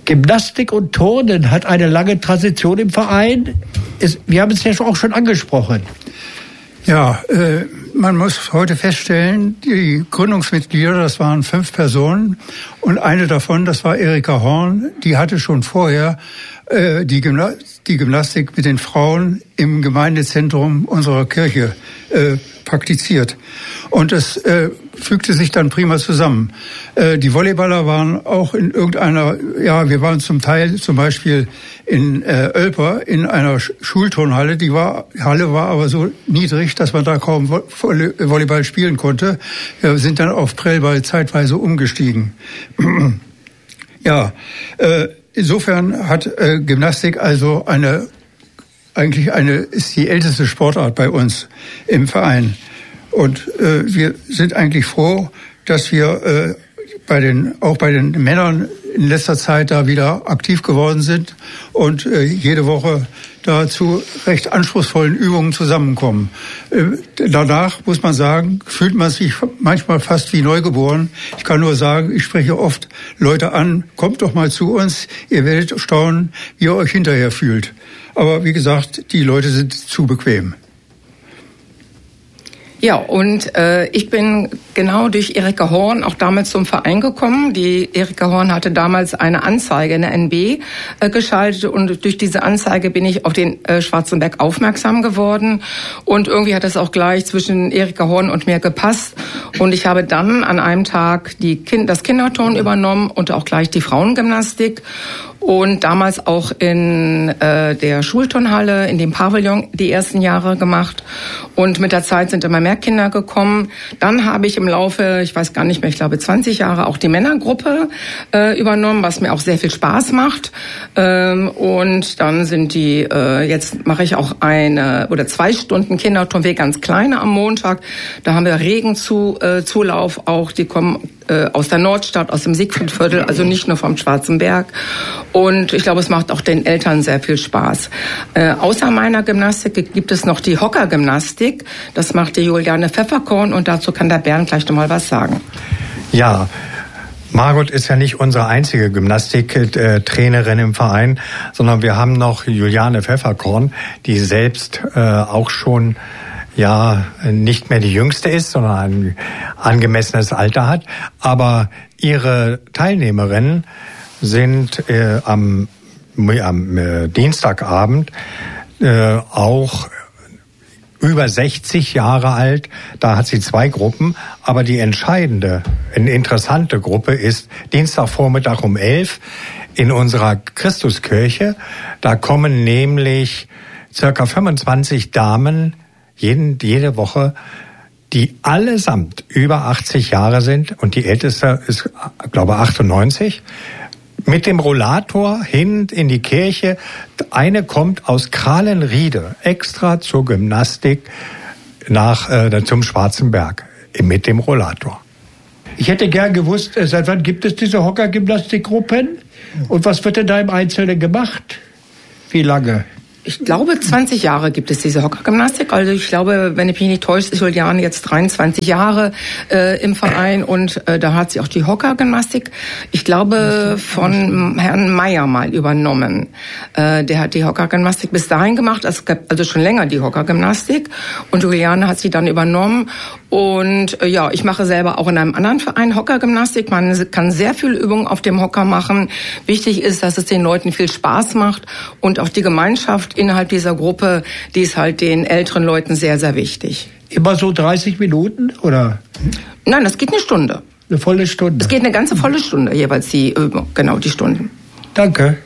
Gymnastik und Turnen hat eine lange Tradition im Verein. Wir haben es ja auch schon angesprochen. Ja, man muss heute feststellen, die Gründungsmitglieder, das waren 5 Personen und eine davon, das war Erika Horn, die hatte schon vorher die Gymnastik mit den Frauen im Gemeindezentrum unserer Kirche praktiziert. Und es fügte sich dann prima zusammen. Die Volleyballer waren auch in irgendeiner, wir waren zum Teil zum Beispiel in Oelper in einer Schulturnhalle. Die Halle war aber so niedrig, dass man da kaum Volleyball spielen konnte. Wir sind dann auf Prellball zeitweise umgestiegen. Insofern hat Gymnastik also ist die älteste Sportart bei uns im Verein. Und wir sind eigentlich froh, dass wir auch bei den Männern in letzter Zeit da wieder aktiv geworden sind und jede Woche da zu recht anspruchsvollen Übungen zusammenkommen. Danach, muss man sagen, fühlt man sich manchmal fast wie neugeboren. Ich kann nur sagen, ich spreche oft Leute an, kommt doch mal zu uns, ihr werdet staunen, wie ihr euch hinterher fühlt. Aber wie gesagt, die Leute sind zu bequem. Ja, und ich bin genau durch Erika Horn auch damals zum Verein gekommen. Die Erika Horn hatte damals eine Anzeige in der NB geschaltet und durch diese Anzeige bin ich auf den Schwarzenberg aufmerksam geworden. Und irgendwie hat es auch gleich zwischen Erika Horn und mir gepasst. Und ich habe dann an einem Tag das Kinderturnen übernommen und auch gleich die Frauengymnastik. Und damals auch in der Schulturnhalle, in dem Pavillon die ersten Jahre gemacht. Und mit der Zeit sind immer mehr Kinder gekommen. Dann habe ich im Laufe, ich weiß gar nicht mehr, ich glaube 20 Jahre auch die Männergruppe übernommen, was mir auch sehr viel Spaß macht. Und dann sind jetzt mache ich auch 2 Stunden Kinderturnweg, ganz kleine am Montag. Da haben wir Regenzulauf auch, die kommen aus der Nordstadt, aus dem Siegfriedviertel, also nicht nur vom Schwarzenberg. Und ich glaube, es macht auch den Eltern sehr viel Spaß. Außer meiner Gymnastik gibt es noch die Hockergymnastik. Das macht die Juliane Pfefferkorn und dazu kann der Bernd gleich noch mal was sagen. Ja, Margot ist ja nicht unsere einzige Gymnastiktrainerin im Verein, sondern wir haben noch Juliane Pfefferkorn, die selbst auch schon nicht mehr die Jüngste ist, sondern ein angemessenes Alter hat. Aber ihre Teilnehmerinnen sind am Dienstagabend auch über 60 Jahre alt. Da hat sie 2 Gruppen. Aber die entscheidende, interessante Gruppe ist Dienstagvormittag um 11 in unserer Christuskirche. Da kommen nämlich circa 25 Damen jede Woche, die allesamt über 80 Jahre sind und die älteste ist, glaube ich, 98, mit dem Rollator hin in die Kirche. Eine kommt aus Krahlenriede extra zur Gymnastik zum Schwarzenberg mit dem Rollator. Ich hätte gern gewusst, seit wann gibt es diese Hockergymnastikgruppen und was wird denn da im Einzelnen gemacht? Wie lange? Ich glaube, 20 Jahre gibt es diese Hockergymnastik. Also ich glaube, wenn ich mich nicht täusche, ist Juliane jetzt 23 Jahre im Verein und da hat sie auch die Hockergymnastik, ich glaube, von Herrn Meyer mal übernommen. Der hat die Hockergymnastik bis dahin gemacht, es gab also schon länger die Hockergymnastik und Juliane hat sie dann übernommen. Und ich mache selber auch in einem anderen Verein Hockergymnastik. Man kann sehr viel Übungen auf dem Hocker machen. Wichtig ist, dass es den Leuten viel Spaß macht und auch die Gemeinschaft innerhalb dieser Gruppe, die ist halt den älteren Leuten sehr, sehr wichtig. Immer so 30 Minuten, oder? Nein, das geht eine Stunde. Eine volle Stunde? Es geht eine ganze volle Stunde, jeweils die Übung, genau die Stunden. Danke.